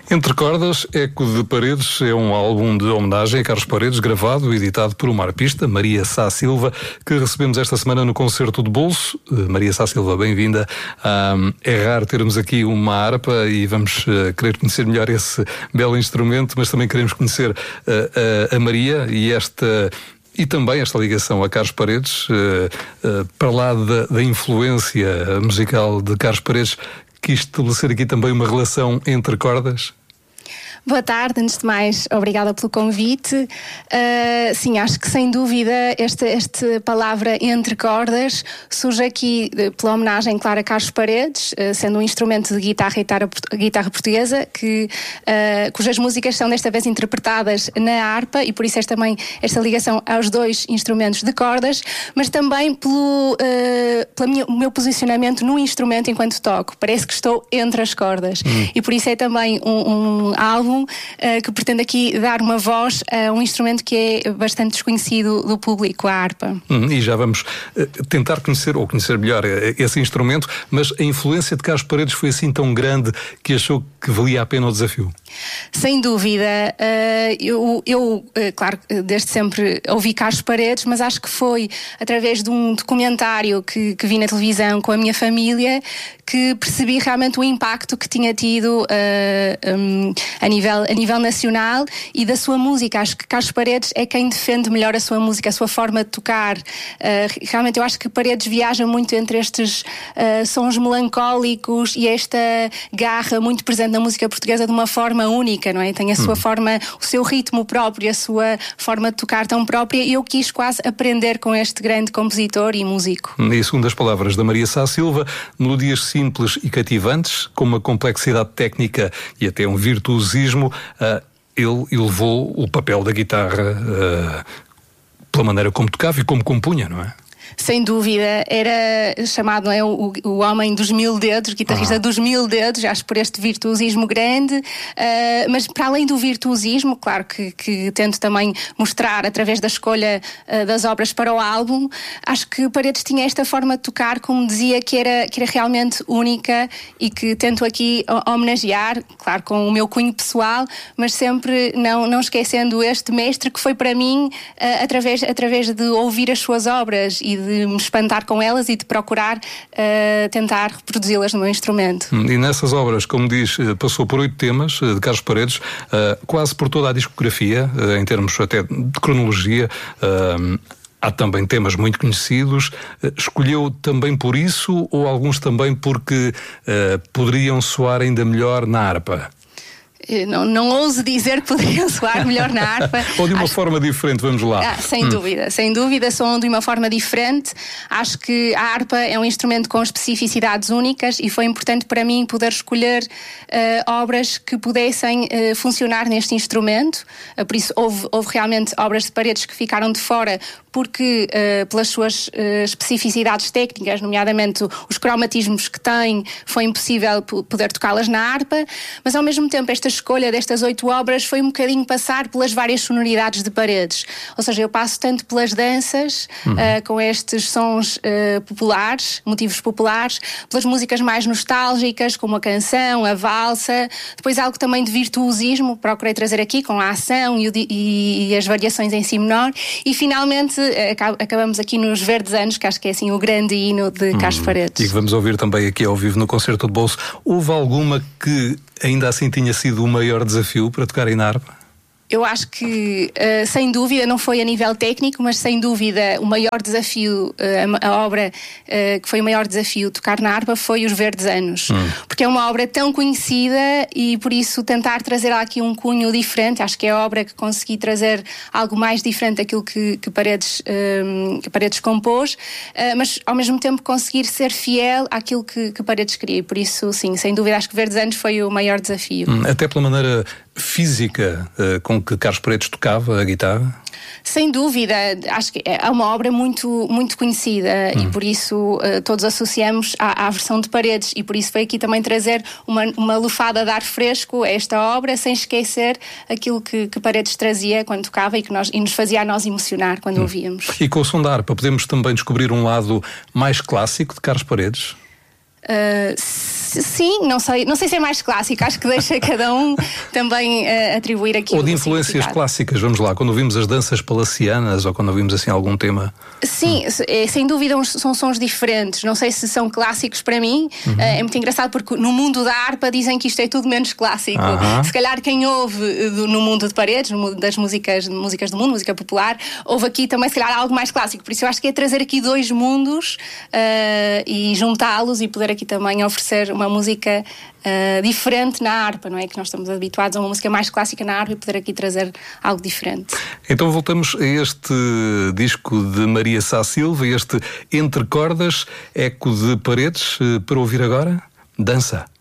Entre Cordas, Eco de Paredes é um álbum de homenagem a Carlos Paredes, gravado e editado por uma arpista, Maria Sá Silva, que recebemos esta semana no Concerto de Bolso. Maria Sá Silva, bem-vinda. É raro termos aqui uma harpa e vamos querer conhecer melhor esse belo instrumento, mas também queremos conhecer a Maria e também esta ligação a Carlos Paredes, para lá da influência musical de Carlos Paredes. Quis estabelecer aqui também uma relação entre cordas? Boa tarde, antes de mais, obrigada pelo convite. Sim, acho que sem dúvida esta palavra entre cordas surge aqui pela homenagem, claro, a Carlos Paredes, sendo um instrumento de guitarra portuguesa, cujas músicas são desta vez interpretadas na harpa, e por isso também esta ligação aos dois instrumentos de cordas, mas também pelo meu posicionamento no instrumento enquanto toco. Parece que estou entre as cordas. E por isso é também um álbum que pretende aqui dar uma voz a um instrumento que é bastante desconhecido do público, a harpa. E já vamos tentar conhecer melhor esse instrumento, mas a influência de Carlos Paredes foi assim tão grande que achou que valia a pena o desafio? Sem dúvida. Eu claro, desde sempre ouvi Carlos Paredes, mas acho que foi através de um documentário que vi na televisão com a minha família que percebi realmente o impacto que tinha tido a nível nacional e da sua música. Acho que Carlos Paredes é quem defende melhor a sua música, a sua forma de tocar. Realmente eu acho que Paredes viaja muito entre estes sons melancólicos e esta garra muito presente na música portuguesa de uma forma única, não é? Tem a sua forma, o seu ritmo próprio, a sua forma de tocar tão própria, e eu quis quase aprender com este grande compositor e músico. E segundo as palavras da Maria Sá Silva, melodias simples e cativantes, com uma complexidade técnica e até um virtuosismo, ele elevou o papel da guitarra pela maneira como tocava e como compunha, não é? Sem dúvida, era chamado, não é, o homem dos 1000 dedos, guitarrista dos 1000 dedos, acho por este virtuosismo grande, mas para além do virtuosismo, claro que tento também mostrar através da escolha das obras para o álbum, acho que Paredes tinha esta forma de tocar, como dizia, que era realmente única e que tento aqui homenagear, claro, com o meu cunho pessoal, mas sempre não esquecendo este mestre que foi para mim através de ouvir as suas obras e de me espantar com elas e de procurar tentar reproduzi-las no meu instrumento. E nessas obras, como diz, passou por 8 temas de Carlos Paredes, quase por toda a discografia, em termos até de cronologia. Há também temas muito conhecidos. Escolheu também por isso, ou alguns também porque poderiam soar ainda melhor na harpa? Não ouso dizer que poderiam soar melhor na harpa. Ou de uma forma diferente, vamos lá. Sem dúvida, soam de uma forma diferente. Acho que a harpa é um instrumento com especificidades únicas e foi importante para mim poder escolher obras que pudessem funcionar neste instrumento. Por isso houve realmente obras de Paredes que ficaram de fora porque pelas suas especificidades técnicas, nomeadamente os cromatismos que tem, foi impossível poder tocá-las na harpa, mas ao mesmo tempo esta escolha destas 8 obras foi um bocadinho passar pelas várias sonoridades de Paredes. Ou seja, eu passo tanto pelas danças, com estes sons populares, motivos populares, pelas músicas mais nostálgicas, como a canção, a valsa, depois algo também de virtuosismo, procurei trazer aqui com a ação e as variações em si menor, e finalmente acabamos aqui nos Verdes Anos, que acho que é assim o grande hino de Carlos Paredes. E que vamos ouvir também aqui ao vivo no Concerto de Bolso. Houve alguma que ainda assim tinha sido o maior desafio para tocar na harpa? Eu acho que, sem dúvida, não foi a nível técnico, mas sem dúvida o maior desafio, a obra que foi o maior desafio tocar na harpa foi Os Verdes Anos. Porque é uma obra tão conhecida e por isso tentar trazer aqui um cunho diferente. Acho que é a obra que consegui trazer algo mais diferente daquilo que Paredes compôs, mas ao mesmo tempo conseguir ser fiel àquilo que Paredes queria. E por isso, sim, sem dúvida, acho que Verdes Anos foi o maior desafio. Até pela maneira física com que Carlos Paredes tocava a guitarra? Sem dúvida, acho que é uma obra muito, muito conhecida e por isso todos associamos à versão de Paredes, e por isso foi aqui também trazer uma lufada de ar fresco a esta obra, sem esquecer aquilo que Paredes trazia quando tocava e nos fazia a nós emocionar quando ouvíamos. E com o som da harpa podemos também descobrir um lado mais clássico de Carlos Paredes? Sim, não sei se é mais clássico, acho que deixa cada um também atribuir aqui. Ou de influências clássicas, vamos lá, quando ouvimos as danças palacianas ou quando ouvimos assim algum tema. Sim, sem dúvida são sons diferentes, não sei se são clásicos para mim. É muito engraçado porque no mundo da harpa dizem que isto é tudo menos clássico. Se calhar quem ouve no mundo de Paredes, no mundo das músicas do mundo, música popular, ouve aqui também se calhar algo mais clássico, por isso eu acho que é trazer aqui dois mundos e juntá-los e poder aqui também oferecer uma música diferente na harpa, não é? Que nós estamos habituados a uma música mais clássica na harpa e poder aqui trazer algo diferente. Então voltamos a este disco de Maria Sá Silva, este Entre Cordas, Eco de Paredes, para ouvir agora, Dança.